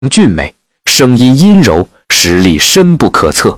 俊美，声音阴柔，实力深不可测。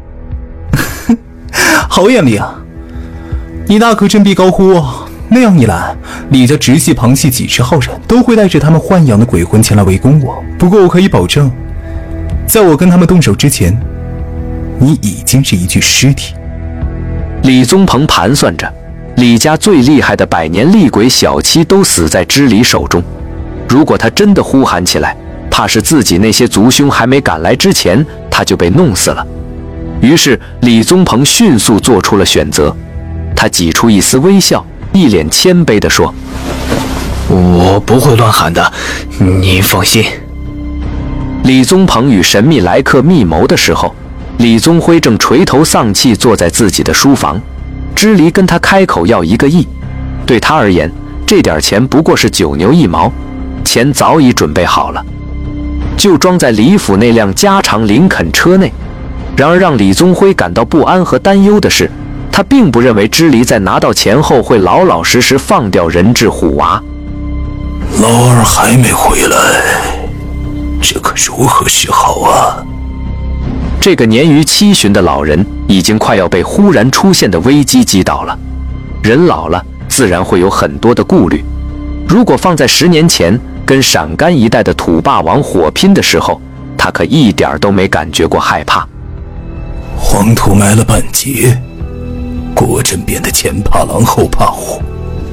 好眼力啊！你大可振臂高呼，那样一来，李家直系旁系几十号人都会带着他们豢养的鬼魂前来围攻我。不过我可以保证，在我跟他们动手之前，你已经是一具尸体。 李宗鹏盘算着，李家最厉害的百年厉鬼小七都死在支离手中，如果他真的呼喊起来，怕是自己那些族兄还没赶来之前，他就被弄死了。于是李宗鹏迅速做出了选择，他挤出一丝微笑，一脸谦卑地说：“ 我不会乱喊的，您放心。” 李宗鹏与神秘来客密谋的时候，李宗辉正垂头丧气坐在自己的书房。支离跟他开口要1个亿，对他而言，这点钱不过是9牛1毛，钱早已准备好了，就装在李府那辆加长林肯车内。然而让李宗辉感到不安和担忧的是，他并不认为支离在拿到钱后会老老实实放掉人质虎娃。 老二还没回来，这可如何是好啊？ 这个年逾70旬的老人已经快要被忽然出现的危机击倒了。人老了，自然会有很多的顾虑。如果放在10年前跟陕甘一带的土霸王火拼的时候，他可一点都没感觉过害怕。 黄土埋了半截，果真变得前怕狼后怕虎。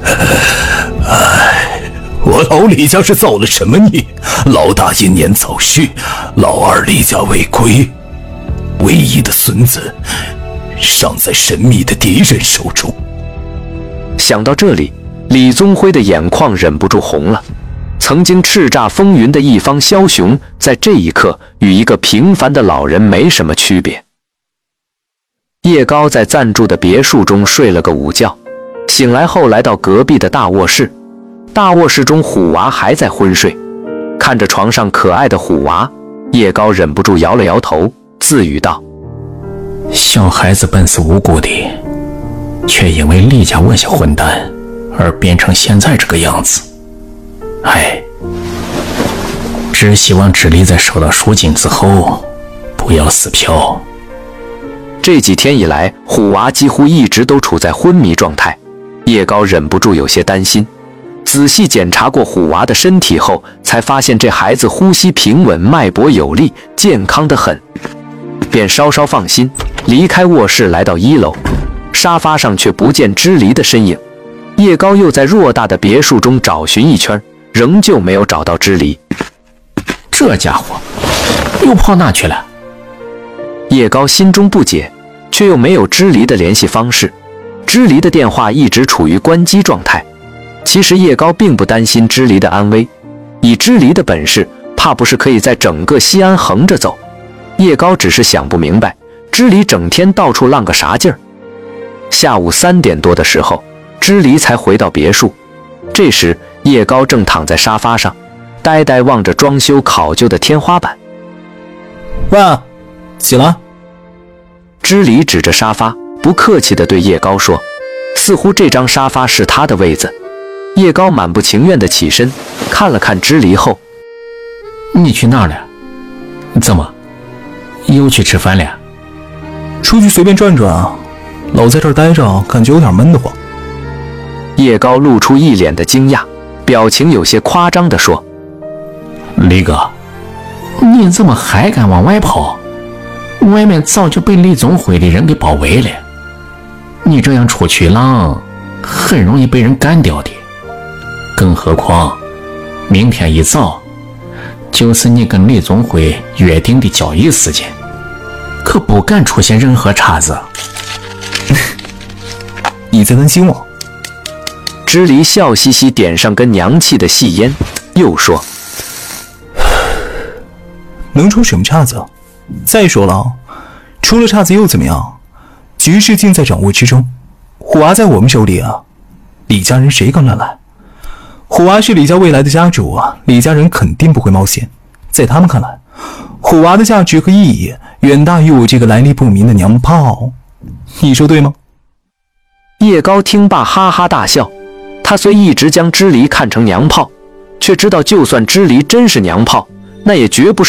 我老李家是造了什么孽？老大英年早逝，老二李家未归，唯一的孙子尚在神秘的敌人手中。 想到这里，李宗辉的眼眶忍不住红了。曾经叱咤风云的一方枭雄，在这一刻与一个平凡的老人没什么区别。叶高在暂住的别墅中睡了个午觉，醒来后来到隔壁的大卧室。大卧室中虎娃还在昏睡，看着床上可爱的虎娃，叶高忍不住摇了摇头，自语道：“ 小孩子本是无辜的，却因为李家问些混蛋而变成现在这个样子。哎，只希望支离在收到赎金之后不要撕票。” 这几天以来，虎娃几乎一直都处在昏迷状态，叶高忍不住有些担心。仔细检查过虎娃的身体后，才发现这孩子呼吸平稳，脉搏有力，健康得很，便稍稍放心，离开卧室来到1楼。沙发上却不见支离的身影。叶高又在偌大的别墅中找寻一圈，仍旧没有找到支离。 这家伙又跑哪去了？ 叶高心中不解，却又没有支离的联系方式。支离的电话一直处于关机状态。其实叶高并不担心支离的安危，以支离的本事，怕不是可以在整个西安横着走。叶高只是想不明白，支离整天到处浪个啥劲儿。下午3点多的时候，支离才回到别墅。这时叶高正躺在沙发上，呆呆望着装修考究的天花板。 喂，起来！ 支离指着沙发，不客气地对叶高说，似乎这张沙发是他的位子。叶高满不情愿地起身，看了看支离后：“ 你去哪儿了？怎么又去吃饭了？ 出去随便转转啊，老在这儿待着，感觉有点闷得慌。” 叶高露出一脸的惊讶，表情有些夸张地说：“ 李哥，你怎么还敢往外跑？外面早就被李宗辉的人给包围了，你这样出去浪，很容易被人干掉的。更何况，明天一早就是你跟李宗辉约定的交易时间，可不敢出现任何岔子。” 你在担心我？ 支离笑嘻嘻点上根娘气的细烟，又说：“ 能出什么岔子？再说了，出了岔子又怎么样？局势尽在掌握之中，虎娃在我们手里啊，李家人谁敢乱来？虎娃是李家未来的家主啊，李家人肯定不会冒险。在他们看来，虎娃的价值和意义远大于我这个来历不明的娘炮，你说对吗？” 叶高听罢哈哈大笑，他虽一直将支离看成娘炮，却知道就算支离真是娘炮， 那也绝不是